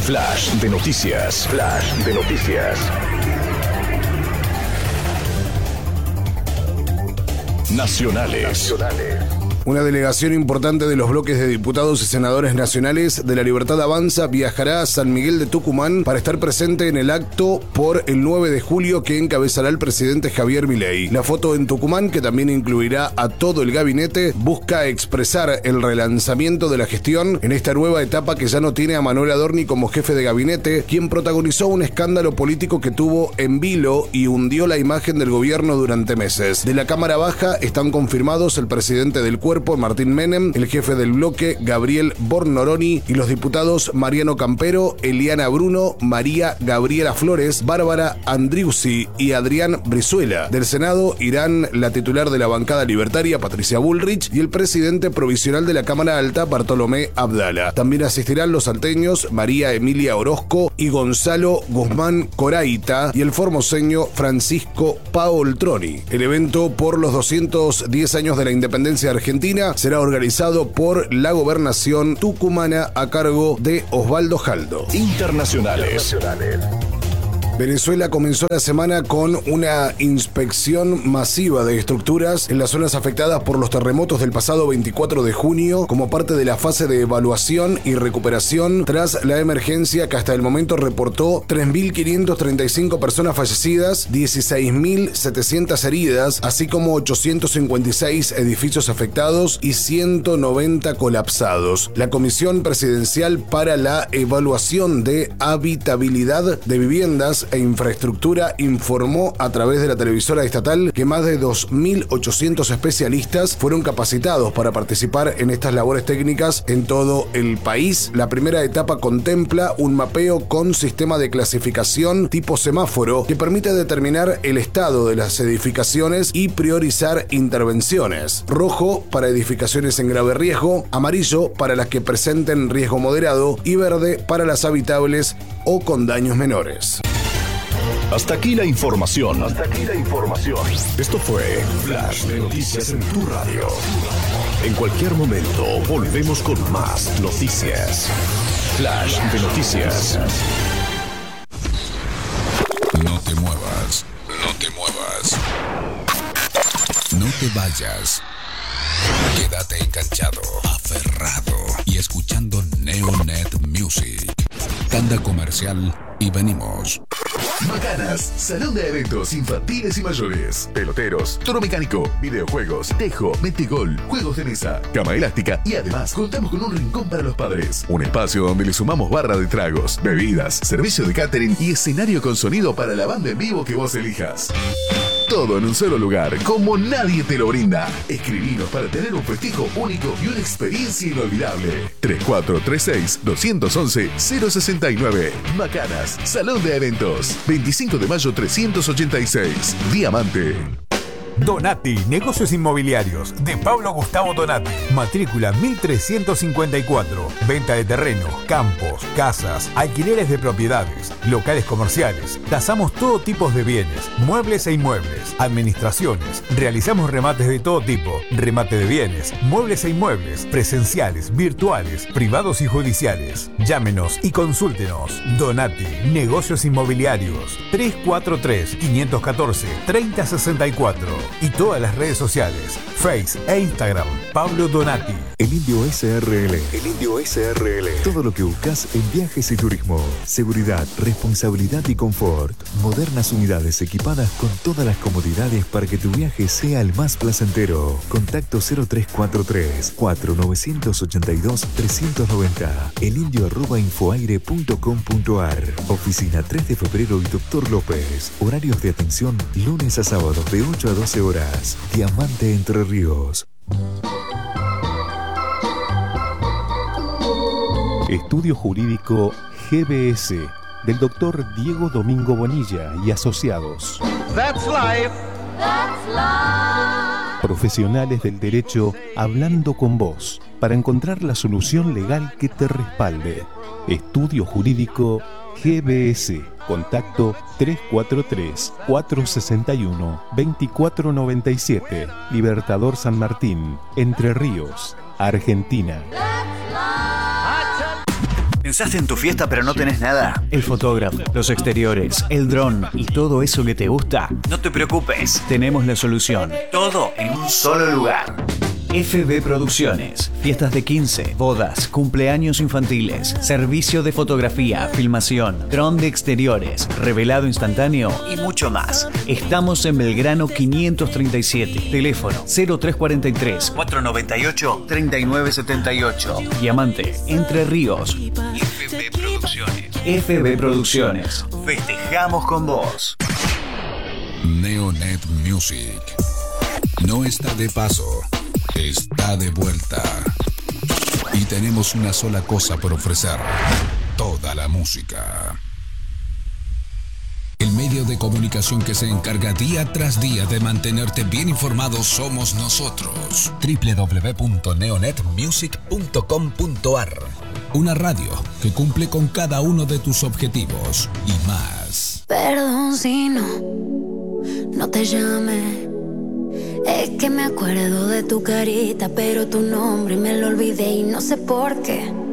Flash de noticias. Flash de noticias. Nacionales. Una delegación importante de los bloques de diputados y senadores nacionales de La Libertad Avanza viajará a San Miguel de Tucumán para estar presente en el acto por el 9 de julio que encabezará el presidente Javier Milei. La foto en Tucumán, que también incluirá a todo el gabinete, busca expresar el relanzamiento de la gestión en esta nueva etapa que ya no tiene a Manuel Adorni como jefe de gabinete, quien protagonizó un escándalo político que tuvo en vilo y hundió la imagen del gobierno durante meses. De la Cámara Baja están confirmados el presidente del Cuerpo, Martín Menem, el jefe del bloque, Gabriel Bornoroni, y los diputados Mariano Campero, Eliana Bruno, María Gabriela Flores, Bárbara Andriuzzi y Adrián Brizuela. Del Senado irán la titular de la bancada libertaria, Patricia Bullrich, y el presidente provisional de la Cámara Alta, Bartolomé Abdala. También asistirán los salteños María Emilia Orozco y Gonzalo Guzmán Coraita, y el formoseño Francisco Paoltroni. El evento por los 210 años de la independencia argentina será organizado por la gobernación tucumana a cargo de Osvaldo Jaldo. Internacionales. Venezuela comenzó la semana con una inspección masiva de estructuras en las zonas afectadas por los terremotos del pasado 24 de junio como parte de la fase de evaluación y recuperación tras la emergencia que hasta el momento reportó 3.535 personas fallecidas, 16.700 heridas, así como 856 edificios afectados y 190 colapsados. La Comisión Presidencial para la Evaluación de Habitabilidad de Viviendas e Infraestructura informó a través de la televisora estatal que más de 2.800 especialistas fueron capacitados para participar en estas labores técnicas en todo el país. La primera etapa contempla un mapeo con sistema de clasificación tipo semáforo que permite determinar el estado de las edificaciones y priorizar intervenciones. Rojo para edificaciones en grave riesgo, amarillo para las que presenten riesgo moderado y verde para las habitables o con daños menores. Hasta aquí la información. Esto fue Flash de Noticias en tu radio. En cualquier momento volvemos con más noticias. Flash de Noticias. No te muevas. No te vayas. Quédate enganchado, aferrado y escuchando Neonet Music. Tanda comercial y venimos. Macanas, salón de eventos infantiles y mayores, peloteros, toro mecánico, videojuegos, tejo, metegol, juegos de mesa, cama elástica y además contamos con un rincón para los padres. Un espacio donde le sumamos barra de tragos, bebidas, servicio de catering y escenario con sonido para la banda en vivo que vos elijas. Todo en un solo lugar, como nadie te lo brinda. Escribinos para tener un festejo único y una experiencia inolvidable. 3436-211-069. Macanas, Salón de Eventos. 25 de mayo 386. Diamante. Donati, negocios inmobiliarios, de Pablo Gustavo Donati. Matrícula 1354. Venta de terreno, campos, casas, alquileres de propiedades, locales comerciales. Tasamos todo tipo de bienes, muebles e inmuebles, administraciones. Realizamos remates de todo tipo, remate de bienes, muebles e inmuebles, presenciales, virtuales, privados y judiciales. Llámenos y consúltenos. Donati, negocios inmobiliarios. 343-514-3064. Y todas las redes sociales, Face e Instagram, Pablo Donati. El Indio SRL. Todo lo que buscas en viajes y turismo. Seguridad, responsabilidad y confort. Modernas unidades equipadas con todas las comodidades para que tu viaje sea el más placentero. Contacto 0343-4982-390. elindio@infoaire.com.ar. Oficina 3 de febrero y Dr. López. Horarios de atención lunes a sábados de 8 a 12 horas. Diamante Entre Ríos. Estudio Jurídico GBS del Dr. Diego Domingo Bonilla y asociados. That's life. Profesionales del derecho hablando con vos para encontrar la solución legal que te respalde. Estudio Jurídico GBS. Contacto 343-461-2497. Libertador San Martín, Entre Ríos, Argentina. En ¿Pensaste en tu fiesta pero no tenés nada? ¿El fotógrafo, los exteriores, el dron y todo eso que te gusta? No te preocupes, tenemos la solución. Todo en un solo lugar. FB Producciones. Fiestas de 15, bodas, cumpleaños infantiles, servicio de fotografía, filmación, dron de exteriores, revelado instantáneo y mucho más. Estamos en Belgrano 537. Teléfono 0343 498 3978. Diamante, Entre Ríos. FB Producciones. FB Producciones. Festejamos con vos. Neonet Music. No está de paso. Está de vuelta. Y tenemos una sola cosa por ofrecer: toda la música. El medio de comunicación que se encarga día tras día de mantenerte bien informado somos nosotros. www.neonetmusic.com.ar. Una radio que cumple con cada uno de tus objetivos y más. Perdón si no te llamé. Es que me acuerdo de tu carita, pero tu nombre me lo olvidé y no sé por qué.